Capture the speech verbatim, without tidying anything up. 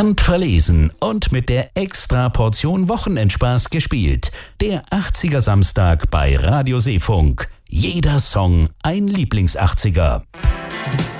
handverlesen und mit der Extra-Portion Wochenendspaß gespielt. Der achtziger Samstag bei Radio Seefunk. Jeder Song ein Lieblings-achtziger.